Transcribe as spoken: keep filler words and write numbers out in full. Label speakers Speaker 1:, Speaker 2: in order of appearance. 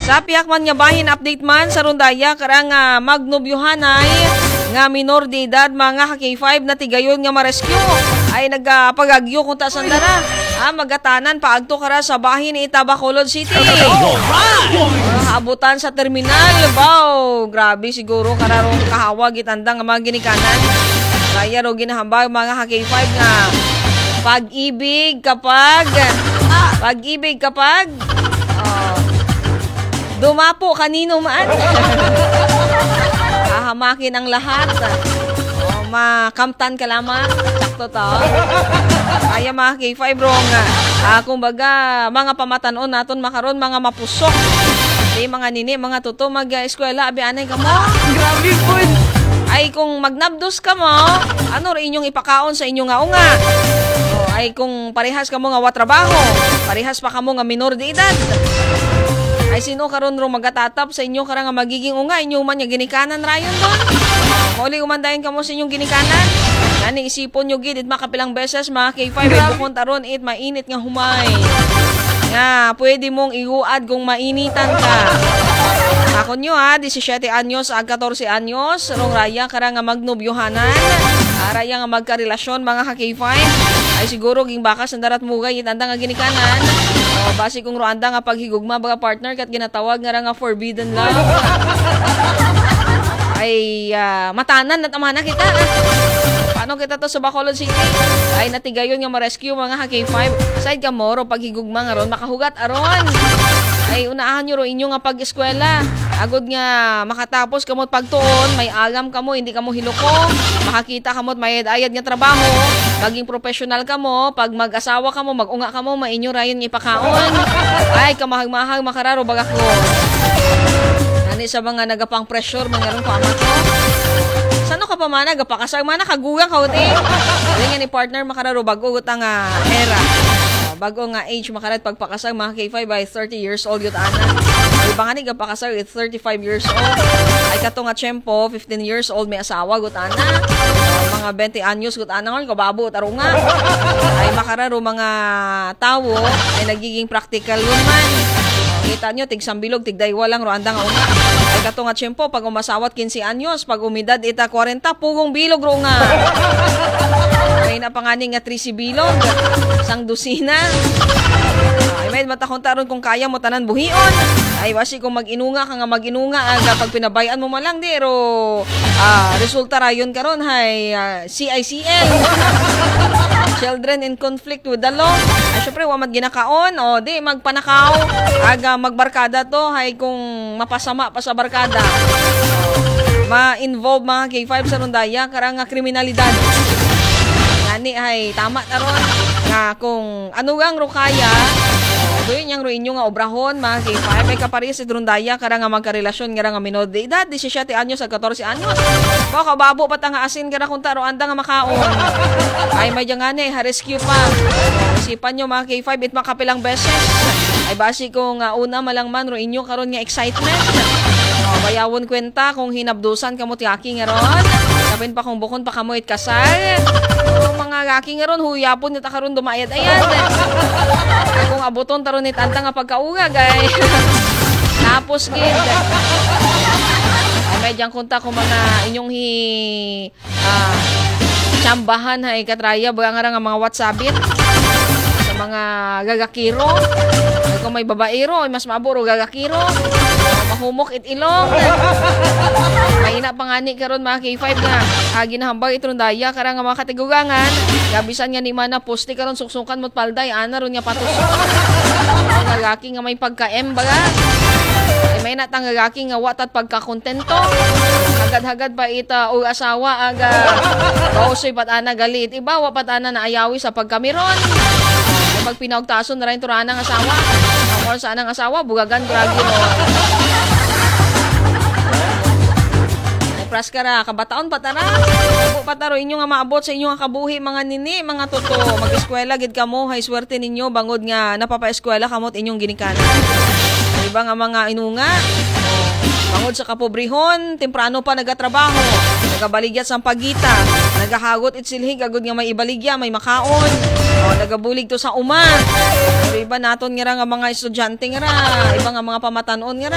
Speaker 1: Sa piyak man nga bahin update man sa rondaya karang uh, magnobyuhanay nga minor de edad mga K five na tigayon nga ma-rescue ay nagpagagyo kung tasan dara. Ah, magatanan paagto kara sa bahin ni Bacolod City. Uh, abutan sa terminal. Wow, grabe siguro kararong kahawag itandang nga mga ginikanan. Kaya ro ginahambag mga K five nga pag-ibig kapag pag-ibig kapag uh, dumapo kanino man. Kahamakin ang lahat. O, makamtan ka lamang. Sakto to. Kaya mga K five wrong. Ah, kumbaga, mga pamatanon naton makaron mga mapusok. Di mga nini, mga tuto, mag-eskwela, abi anay ka mo.
Speaker 2: Grabe po.
Speaker 1: Ay kung magnabdos ka mo, ano rin inyong ipakaon sa inyong nga unga. O, ay kung parehas ka mo nga watrabaho, parehas pa ka mo nga minor de edad. Ay sino karon ro magatatap sa inyo karang nga magiging unga inyo man nga ginikanan rayon doon. Kung uli umandahin ka mo sa inyong ginikanan, nani isipon nyo gid it makapilang beses mga K five ay bukon taron it mainit nga humay. Nga pwede mong iuad kung mainitan ka. Ako nyo ha, seventeen anyos ag fourteen anyos, rong raya karang nga magnobyuhanan, raya nga magkarelasyon mga K five. Ay siguro ging bakas ang darat mugay itanda nga ginikanan. O basi kung roanda nga paghigugma baga partner kat ginatawag nga nga forbidden love. Ay uh, matanan at amana kita. Paano kita to sa Bacolod City? Ay natigayon nga ma-rescue mga K five. Side ka mo ro paghigugma nga ron makahugat aron. Ay unahan nyo ro inyo nga pag-eskwela. Agod nga makatapos kamot pagtuon, may agam kamo, hindi kamo hiloko, makakita kamot may ayad nga trabaho, maging professional kamo, pag mag-asawa kamo, mag-unga kamo, mainyo rayon ipakaon. Ay kamahag-mahag makararo baga ko. Nani sa mga nagapang pressure mangaron ko amat ko. Sano ka pa mana gapakasag mana kagugang ka uti. Dili ni partner makararo bago utang uh, era. Bago nga age makarat pagpakasag mga K five by thirty years old yun ana. Iba nga ni gapakasag with thirty-five years old. Ay kato nga tiyempo, fifteen years old may asawa gut ana. Uh, mga twenty anyos gut ana ngon kababo taro nga. Ay makararo mga tawo ay nagiging practical yun man. Kita nyo, tig sambilog, tig daywa lang, roanda nga una. Ay kato nga tiyempo, pag umasawat fifteen anyos, pag umidad ita forty, pugong bilog ro nga. Ay napangani nga three si bilog, isang dusina. Ay may matakon taron kung kaya mo tanan buhion. Ay wasi kung mag-inunga ka nga mag-inunga, aga pag pinabayaan mo malang di, ro uh, resulta rayon karon hay uh, C I C L. Children in conflict with the law. Ay syempre, wamad ginakaon, o di magpanakaw, aga magbarkada to, hay kung mapasama pa sa barkada. Ma-involve mga K five sa rondaya, karang nga kriminalidad. Ngani ay tama taron nga kung ano gang rukaya, doon yang ro inyo nga obrahon mga K five ay kapares sa rondaya karang nga magkarelasyon nga nga minor de edad, seventeen anyos ag fourteen anyos. Baka babo pa ta nga asin kara kung taro anda nga makaon. Ay may jangane ha-rescue pa. Isipan nyo mga K five it makapilang beses. Ay basi kung uh, una malangman ro inyo karon nga excitement. O, bayawon kwenta kung hinabdusan kamo ti aki nga ron. Kapin pa kung bukon pa kamo it kasal. Kung mga aki nga ron huyapon nita karon dumayad-ayad. Kung abuton taron it anta nga pagkauga gay. Tapos gid. Ay may jang kunta kung mga inyong hi ah tsambahan hay katraya baga nga nga mga WhatsAppit sa mga gagakiro. Ay kung may babaero ay mas maburo gagakiro. Mahumok it ilong. May ina pangani karon mga K five nga agi na hambag itron daya karang nga mga katigugangan. Gabisan nga ni mana poste karon suksukan mo't palday ana ron nga patusok. Ang gagaki nga may pagka-M baga. Ay may natang gagaki nga watat pagka-kontento. Hagad-hagad pa ita o asawa aga kausoy pat ana galit. Iba wa pat ana na ayawi sa pagkamiron. Pag pinaugtason na rin turaan ng asawa. Ang oras saan ng asawa, bugagan, gragi ro. Ay, pras ka ra, kabataon patara. Ako pataro, inyo nga maabot sa inyo nga kabuhi, mga nini, mga toto. Mag-eskwela, gid kamo, hay swerte ninyo, bangod nga napapa-eskwela kamot inyong ginikanan. Iba nga mga inunga. Bangod sa kapobrihon, temprano pa nagatrabaho, nagabaligyat sa pagita, nagahagot itsilhig, agud nga may ibaligya, may makaon, o, nagabulig to sa uma. Pero iba naton nga nga mga estudyante nga ra, iba nga mga pamatanon nga ra.